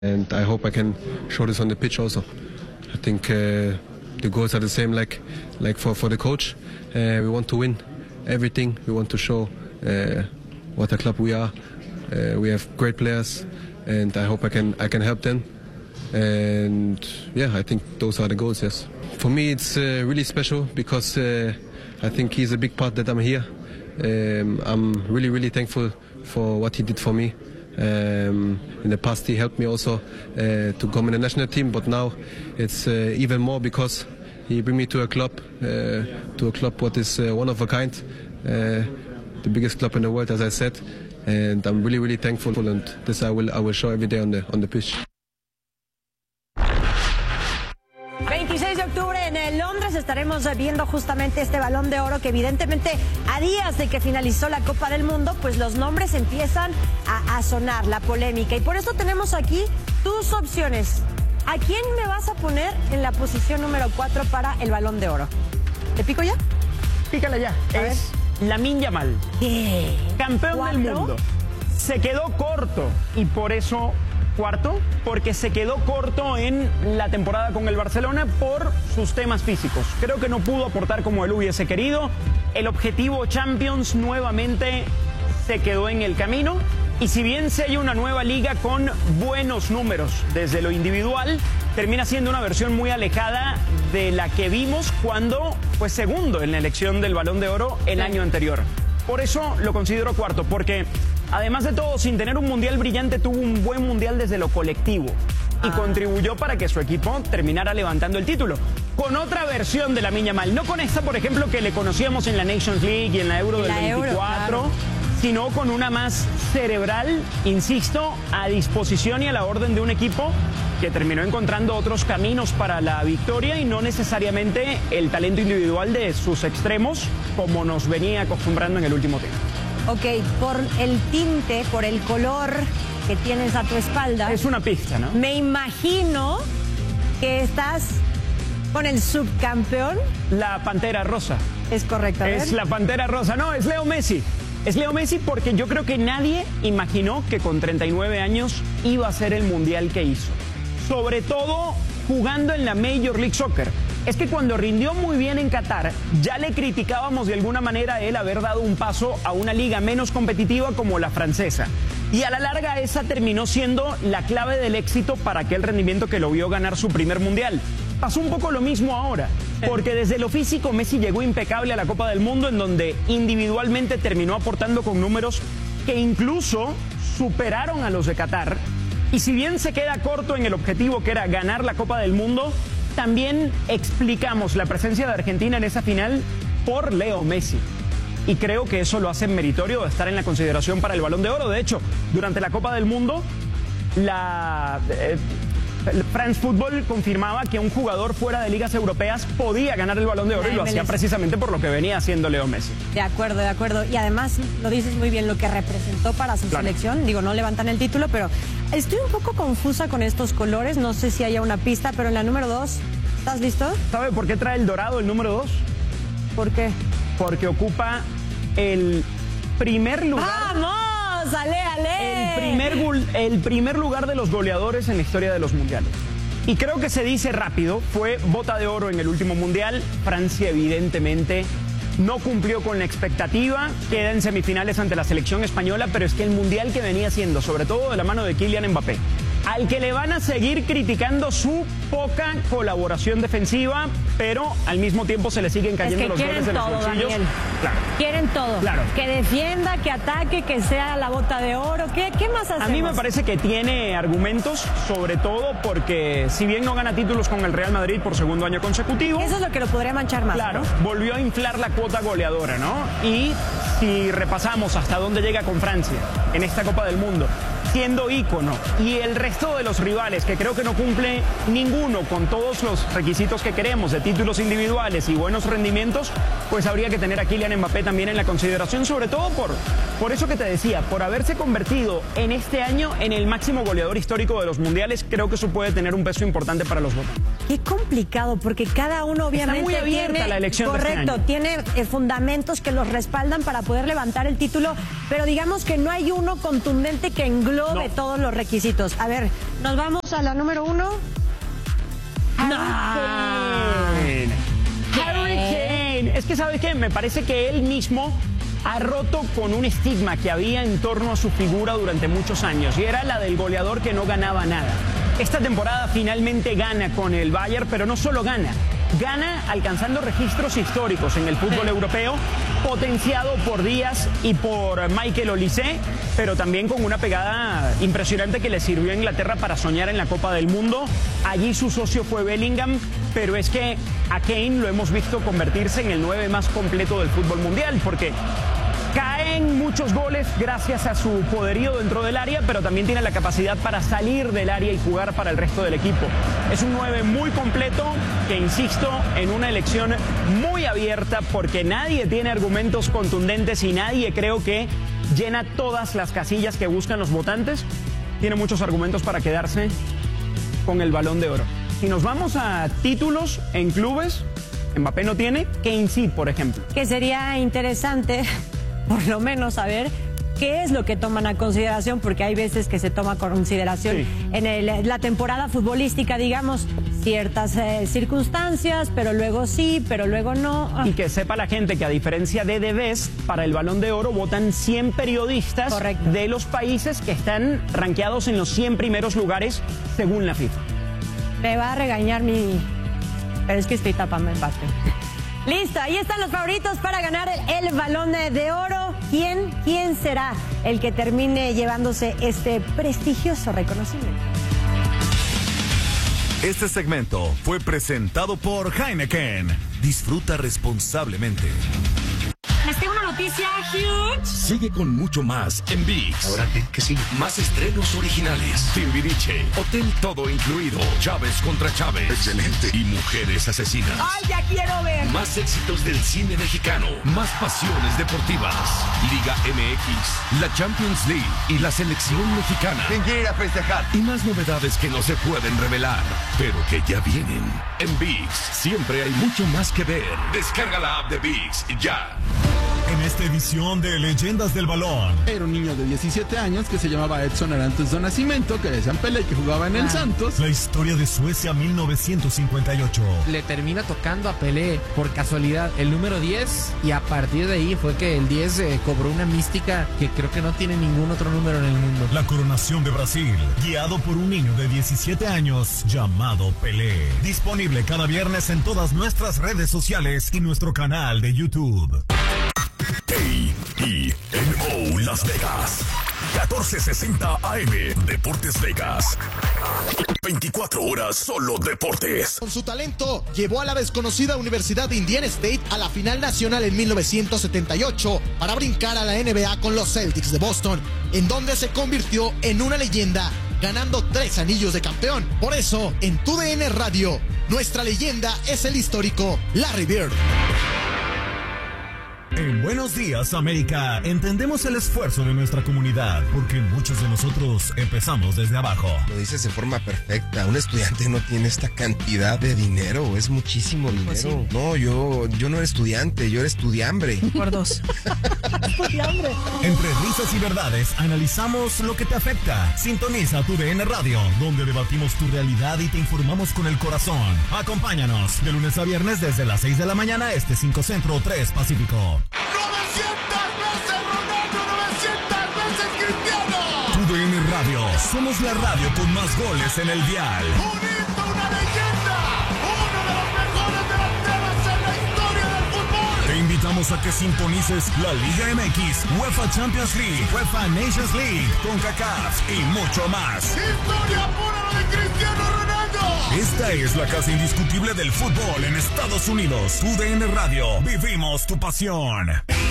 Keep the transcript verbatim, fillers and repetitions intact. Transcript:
And I hope I can show this on the pitch also. I think uh, the goals are the same like like for, for the coach. Uh, we want to win everything. We want to show uh, what a club we are. Uh, we have great players, and I hope I can I can help them. And yeah, I think those are the goals. Yes. For me, it's uh, really special because uh, I think he's a big part that I'm here. Um, I'm really really thankful for what he did for me. Um, in the past he helped me also uh, to come in the national team, but now it's uh, even more because he bring me to a club, uh, to a club what is uh, one of a kind, uh, the biggest club in the world, as I said, and I'm really really thankful, and this I will I will show every day on the on the pitch. veintiséis de octubre en Londres estaremos viendo justamente este Balón de Oro que evidentemente a días de que finalizó la Copa del Mundo, pues los nombres empiezan a, a sonar, la polémica. Y por eso tenemos aquí tus opciones. ¿A quién me vas a poner en la posición número cuatro para el Balón de Oro? ¿Te pico ya? Pícala ya. A es Lamine Yamal. ¿Qué? Campeón ¿Cuatro? del mundo. Se quedó corto y por eso... Cuarto, porque se quedó corto en la temporada con el Barcelona por sus temas físicos. Creo que no pudo aportar como él hubiese querido. El objetivo Champions nuevamente se quedó en el camino. Y si bien se halla una nueva liga con buenos números desde lo individual, termina siendo una versión muy alejada de la que vimos cuando fue segundo en la elección del Balón de Oro el Sí. año anterior. Por eso lo considero cuarto, porque... Además de todo, sin tener un mundial brillante, tuvo un buen mundial desde lo colectivo y ah. contribuyó para que su equipo terminara levantando el título. Con otra versión de Lamine Yamal, no con esta, por ejemplo, que le conocíamos en la Nations League y en la Euro en del la veinticuatro, Euro, claro. sino con una más cerebral, insisto, a disposición y a la orden de un equipo que terminó encontrando otros caminos para la victoria y no necesariamente el talento individual de sus extremos, como nos venía acostumbrando en el último tiempo. Ok, por el tinte, por el color que tienes a tu espalda. Es una pista, ¿no? Me imagino que estás con el subcampeón. La Pantera Rosa. Es correcto. A ver. Es la Pantera Rosa. No, es Leo Messi. Es Leo Messi porque yo creo que nadie imaginó que con treinta y nueve años iba a ser el mundial que hizo. Sobre todo jugando en la Major League Soccer. Es que cuando rindió muy bien en Qatar, ya le criticábamos de alguna manera a él haber dado un paso a una liga menos competitiva como la francesa. Y a la larga esa terminó siendo la clave del éxito para aquel rendimiento que lo vio ganar su primer mundial. Pasó un poco lo mismo ahora, porque desde lo físico Messi llegó impecable a la Copa del Mundo, en donde individualmente terminó aportando con números que incluso superaron a los de Qatar. Y si bien se queda corto en el objetivo que era ganar la Copa del Mundo, también explicamos la presencia de Argentina en esa final por Leo Messi. Y creo que eso lo hace meritorio de estar en la consideración para el Balón de Oro. De hecho, durante la Copa del Mundo, la... Eh, France Football confirmaba que un jugador fuera de ligas europeas podía ganar el Balón de Oro y lo hacía precisamente por lo que venía haciendo Leo Messi. De acuerdo, de acuerdo. Y además, lo dices muy bien, lo que representó para su Claro. selección. Digo, no levantan el título, pero estoy un poco confusa con estos colores. No sé si haya una pista, pero en la número dos, ¿estás listo? ¿Sabe por qué trae el dorado el número dos? ¿Por qué? Porque ocupa el primer lugar... ¡Vamos! ¡Ale, ale! El primer, gol- el primer lugar de los goleadores en la historia de los mundiales. Y creo que se dice rápido, fue bota de oro en el último mundial. Francia evidentemente no cumplió con la expectativa, queda en semifinales ante la selección española, pero es que el mundial que venía siendo, sobre todo de la mano de Kylian Mbappé, al que le van a seguir criticando su poca colaboración defensiva, pero al mismo tiempo se le siguen cayendo Es que los quieren goles de los todo, bolsillos. Daniel. Claro. Quieren todo. Claro. Que defienda, que ataque, que sea la bota de oro. ¿Qué, qué más hacemos? A mí me parece que tiene argumentos, sobre todo porque si bien no gana títulos con el Real Madrid por segundo año consecutivo, Eso es lo que lo podría manchar más. claro, ¿no? volvió a inflar la cuota goleadora, ¿no? Y si repasamos hasta dónde llega con Francia en esta Copa del Mundo, siendo ícono, y el resto de los rivales, que creo que no cumple ninguno con todos los requisitos que queremos de títulos individuales y buenos rendimientos, pues habría que tener a Kylian Mbappé también en la consideración, sobre todo por, por eso que te decía, por haberse convertido en este año en el máximo goleador histórico de los mundiales. Creo que eso puede tener un peso importante para los votantes. Qué complicado, porque cada uno obviamente muy abierta tiene, la elección de este correcto, año. tiene eh, fundamentos que los respaldan para poder levantar el título, pero digamos que no hay uno contundente que englobe cumplió No. de todos los requisitos. A ver, nos vamos a la número uno. No. Harry Kane. Es que, ¿sabes qué? Me parece que él mismo ha roto con un estigma que había en torno a su figura durante muchos años, y era la del goleador que no ganaba nada. Esta temporada finalmente gana con el Bayern, pero no solo gana, gana alcanzando registros históricos en el fútbol europeo, potenciado por Díaz y por Michael Olise, pero también con una pegada impresionante que le sirvió a Inglaterra para soñar en la Copa del Mundo. Allí su socio fue Bellingham, pero es que a Kane lo hemos visto convertirse en el nueve más completo del fútbol mundial, porque caen muchos goles gracias a su poderío dentro del área, pero también tiene la capacidad para salir del área y jugar para el resto del equipo. Es un nueve muy completo que, insisto, en una elección muy abierta, porque nadie tiene argumentos contundentes y nadie, creo que, llena todas las casillas que buscan los votantes. Tiene muchos argumentos para quedarse con el Balón de Oro. Si nos vamos a títulos en clubes, Mbappé no tiene, Kane sí, por ejemplo. Que sería interesante, por lo menos, saber qué es lo que toman a consideración, porque hay veces que se toma a consideración Sí. en el- la temporada futbolística, digamos, ciertas eh, circunstancias, pero luego sí, pero luego no. Ah, Y que sepa la gente que, a diferencia de The Best, para el Balón de Oro votan cien periodistas Correcto. de los países que están rankeados en los cien primeros lugares según la FIFA. me va a regañar mi... Pero es que estoy tapando el Mbappé. Listo, ahí están los favoritos para ganar el, el Balón de Oro. ¿Quién, quién será el que termine llevándose este prestigioso reconocimiento? Este segmento fue presentado por Heineken. Disfruta responsablemente. Les tengo una noticia huge. Sigue con mucho más en ViX. ¿Ahora qué, qué sigue? Más estrenos originales. Timbiriche, Hotel Todo Incluido, Chávez contra Chávez. Excelente. Y Mujeres Asesinas. ¡Ay, ya quiero ver! Más éxitos del cine mexicano. Más pasiones deportivas. Liga M X, la Champions League y la selección mexicana. ¿Quién quiere ir a festejar? Y más novedades que no se pueden revelar, pero que ya vienen. En ViX siempre hay mucho más que ver. Descarga la app de ViX ya. En esta edición de Leyendas del Balón. Era un niño de diecisiete años que se llamaba Edson Arantes do Nascimento, que decían Pelé, que jugaba en el Santos. La historia de Suecia mil novecientos cincuenta y ocho. Le termina tocando a Pelé por casualidad el número diez, y a partir de ahí fue que el diez eh, cobró una mística que creo que no tiene ningún otro número en el mundo. La coronación de Brasil, guiado por un niño de diecisiete años llamado Pelé. Disponible cada viernes en todas nuestras redes sociales y nuestro canal de YouTube. A E N O Las Vegas. catorce sesenta A M Deportes Vegas. veinticuatro horas solo deportes. Con su talento, llevó a la desconocida Universidad de Indiana State a la final nacional en mil novecientos setenta y ocho para brincar a la N B A con los Celtics de Boston, en donde se convirtió en una leyenda, ganando tres anillos de campeón. Por eso, en Tu D N Radio, nuestra leyenda es el histórico Larry Bird. En Buenos Días, América, entendemos el esfuerzo de nuestra comunidad, porque muchos de nosotros empezamos desde abajo. Lo dices en forma perfecta. Un estudiante no tiene esta cantidad de dinero. Es muchísimo dinero. Pues sí. No, yo, yo no era estudiante, yo era estudiambre. Por dos. Entre risas y verdades, analizamos lo que te afecta. Sintoniza Tu D N Radio, donde debatimos tu realidad y te informamos con el corazón. Acompáñanos de lunes a viernes desde las seis de la mañana, este cinco Centro, tres Pacífico. ¡novecientas veces Ronaldo! ¡novecientas veces Cristiano! Tu D N Radio, somos la radio con más goles en el dial. ¡Un hito, una leyenda! ¡Uno de los mejores delanteros en la historia del fútbol! Te invitamos a que sintonices la Liga M X, UEFA Champions League, UEFA Nations League, CONCACAF y mucho más. ¡Historia pura lo de Cristiano Ronaldo! Esta es la casa indiscutible del fútbol en Estados Unidos. Tu D N Radio, vivimos tu pasión.